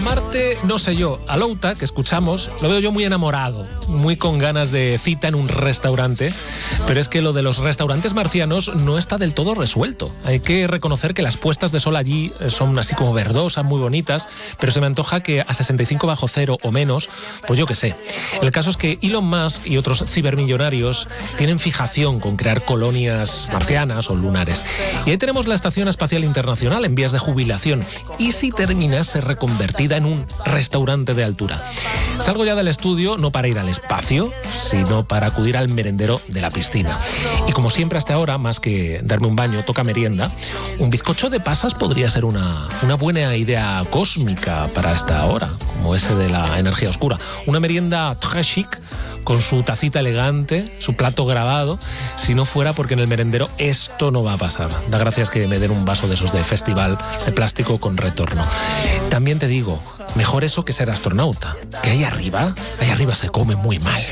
Marte, no sé yo. A Louta, que escuchamos, lo veo yo muy enamorado, muy con ganas de cita en un restaurante, pero es que lo de los restaurantes marcianos no está del todo resuelto. Hay que reconocer que las puestas de sol allí son así como verdosas, muy bonitas, pero se me antoja que a 65 bajo cero o menos, pues yo qué sé. El caso es que Elon Musk y otros cibermillonarios tienen fijación con crear colonias marcianas o lunares. Y ahí tenemos la Estación Espacial Internacional en vías de jubilación. Y si terminase reconvertida en un restaurante de altura. Salgo ya del estudio no para ir al espacio, sino para acudir al merendero de la piscina. Y como siempre hasta ahora, más que darme un baño, toca merienda. Un bizcocho de pasas podría ser una buena idea cósmica para esta hora, como ese de la energía oscura. Una merienda très chic, con su tacita elegante, su plato grabado, si no fuera porque en el merendero esto no va a pasar. Da gracias que me den un vaso de esos de festival de plástico con retorno. También te digo, mejor eso que ser astronauta, que ahí arriba se come muy mal.